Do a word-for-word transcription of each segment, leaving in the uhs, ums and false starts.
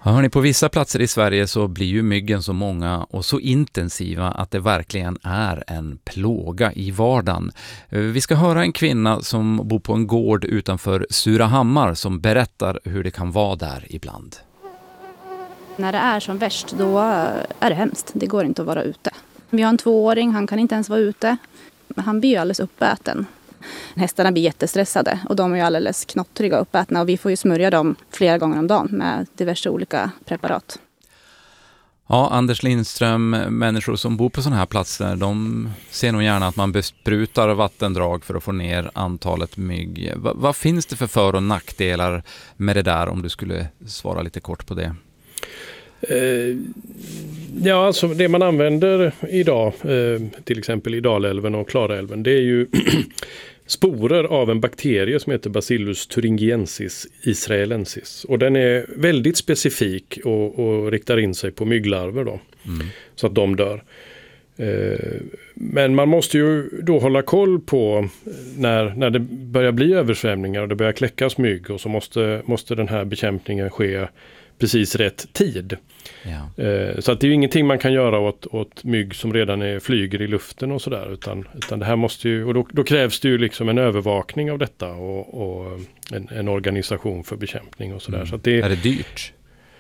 Hörrni, på vissa platser i Sverige så blir ju myggen så många och så intensiva att det verkligen är en plåga i vardagen. Vi ska höra en kvinna som bor på en gård utanför Surahammar som berättar hur det kan vara där ibland. När det är som värst då är det hemskt. Det går inte att vara ute. Vi har en tvååring, han kan inte ens vara ute. Han blir ju alldeles uppäten. Hästarna blir jättestressade och de är ju alldeles knottriga och uppätna. Och vi får ju smörja dem flera gånger om dagen med diverse olika preparat. Ja, Anders Lindström, människor som bor på sådana här platser, de ser nog gärna att man besprutar vattendrag för att få ner antalet mygg. Va, vad finns det för för- och nackdelar med det där, om du skulle svara lite kort på det? Eh, ja, alltså det man använder idag, eh, till exempel i Dalälven och Klarälven, det är ju sporer av en bakterie som heter Bacillus thuringiensis israelensis. Och den är väldigt specifik och, och riktar in sig på mygglarver då, mm. så att de dör. Eh, men man måste ju då hålla koll på när, när det börjar bli översvämningar och det börjar kläckas mygg, och så måste, måste den här bekämpningen ske precis rätt tid. Ja. Eh, så att det är ju ingenting man kan göra åt, åt mygg som redan är, flyger i luften och sådär, utan, utan det här måste ju, och då, då krävs det ju liksom en övervakning av detta och, och en, en organisation för bekämpning och sådär. Mm. Så att det, är det dyrt?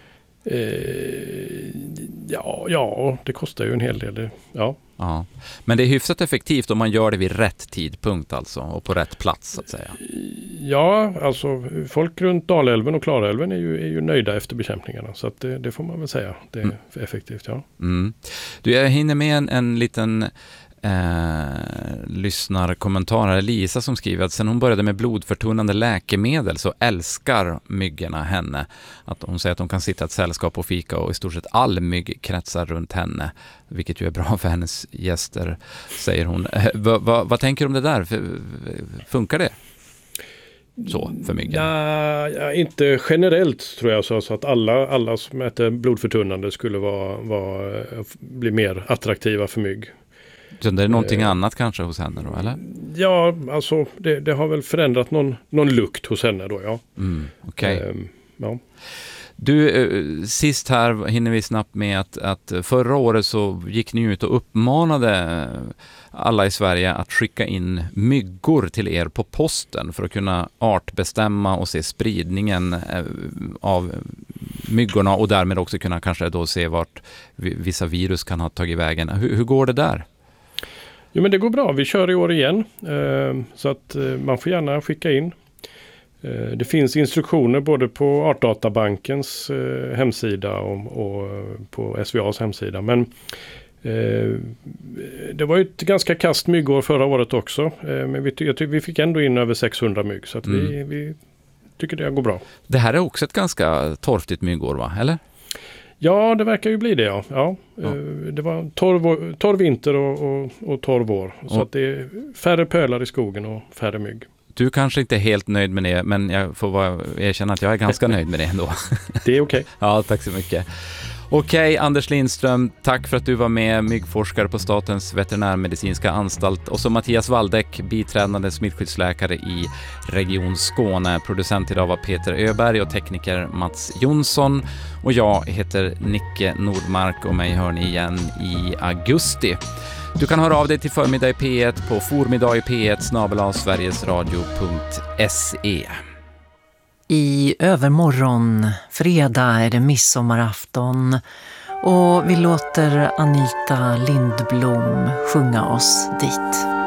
Eh, ja, ja, det kostar ju en hel del. Ja. Ja. Men det är hyfsat effektivt om man gör det vid rätt tidpunkt alltså, och på rätt plats så att säga. Ja, alltså folk runt Dalälven och Klarälven är ju, är ju nöjda efter bekämpningarna, så att det, det får man väl säga. Det är mm. effektivt, ja. Mm. Du, jag hinner med en, en liten eh, lyssnarkommentar här. Lisa som skriver att sen hon började med blodförtunnande läkemedel så älskar myggorna henne. Att hon säger att hon kan sitta ett sällskap och fika och i stort sett all mygg kretsar runt henne, vilket ju är bra för hennes gäster, säger hon. Eh, vad, vad, vad tänker du om det där? Funkar det så för myggen? Ja, ja, inte generellt tror jag, så, så att alla, alla som äter blodförtunnande skulle vara, vara, bli mer attraktiva för mygg. Så det är någonting eh, annat kanske hos henne då, eller? Ja, alltså det, det har väl förändrat någon, någon lukt hos henne då, ja. Mm, okej. Okay. Eh, ja. Du, sist här hinner vi snabbt med att, att förra året så gick ni ut och uppmanade alla i Sverige att skicka in myggor till er på posten för att kunna artbestämma och se spridningen av myggorna och därmed också kunna kanske då se vart vissa virus kan ha tagit vägen. Hur, hur går det där? Jo, men det går bra. Vi kör i år igen, så att man får gärna skicka in. Det finns instruktioner både på Artdatabankens eh, hemsida och, och på S V A:s hemsida. Men eh, det var ju ett ganska kast myggår förra året också. Eh, men vi, jag, vi fick ändå in över sexhundra mygg, så att mm. vi, vi tycker det går bra. Det här är också ett ganska torftigt myggår, va? Eller? Ja, det verkar ju bli det, ja. ja. ja. Eh, det var torr, torr vinter och, och, och torr vår. Så och. Att det är färre pölar i skogen och färre mygg. Du kanske inte är helt nöjd med det, men jag får bara erkänna att jag är ganska nöjd med det ändå. Det är okej. Okay. Ja, tack så mycket. Okej, Anders Lindström, tack för att du var med, myggforskare på Statens veterinärmedicinska anstalt, och så Mattias Waldeck, biträdande smittskyddsläkare i Region Skåne. Producent idag var Peter Öberg och tekniker Mats Jonsson. Och jag heter Nicke Nordmark, och mig hör ni igen i augusti. Du kan höra av dig till Förmiddag i P ett på formiddag i P ett snabel-a sverigesradio punkt se. I övermorgon, fredag, är det midsommarafton och vi låter Anita Lindblom sjunga oss dit.